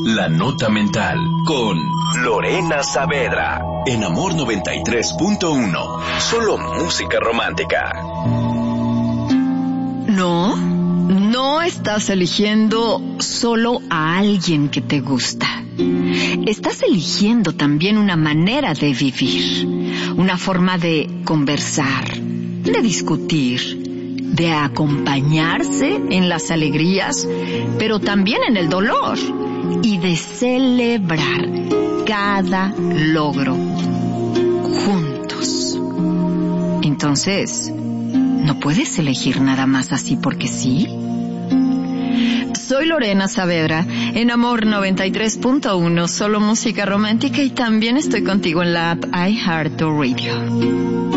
La Nota Mental con Lorena Saavedra en Amor 93.1. Solo música romántica. No estás eligiendo solo a alguien que te gusta. Estás eligiendo también una manera de vivir, una forma de conversar, de discutir, de acompañarse en las alegrías, pero también en el dolor, y de celebrar cada logro juntos. Entonces, ¿no puedes elegir nada más así porque sí? Soy Lorena Saavedra, en Amor 93.1, solo música romántica, y también estoy contigo en la app iHeartRadio.